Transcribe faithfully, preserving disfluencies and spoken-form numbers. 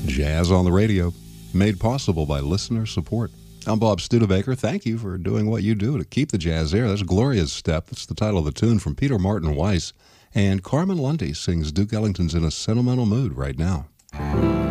Jazz on the Radio, made possible by listener support. I'm Bob Studebaker. Thank you for doing what you do to keep the jazz there. That's Gloria's Step. That's the title of the tune from Peter Martin Weiss. And Carmen Lundy sings Duke Ellington's In a Sentimental Mood right now.